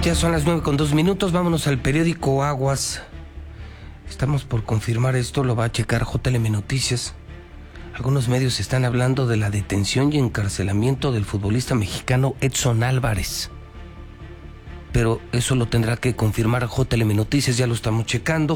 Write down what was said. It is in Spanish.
Ya son las 9:02. Vámonos al periódico Aguas. Estamos por confirmar esto, lo va a checar JLM Noticias. Algunos medios están hablando de la detención y encarcelamiento del futbolista mexicano Edson Álvarez. Pero eso lo tendrá que confirmar JLM Noticias, ya lo estamos checando.